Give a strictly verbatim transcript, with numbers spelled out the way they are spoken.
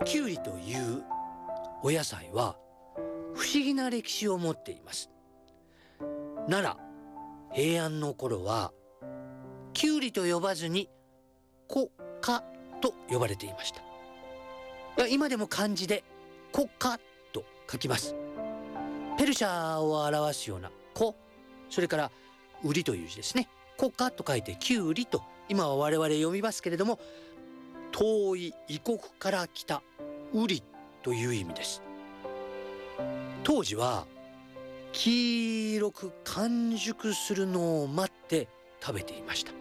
キュウリというお野菜は不思議な歴史を持っています。奈良平安の頃はキュウリと呼ばずにコカと呼ばれていました。今でも漢字でコカと書きます。ペルシャを表すようなコ、それからウリという字ですね。コカと書いてキュウリと今は我々読みますけれども、遠い異国から来たウリという意味です。当時は黄色く完熟するのを待って食べていました。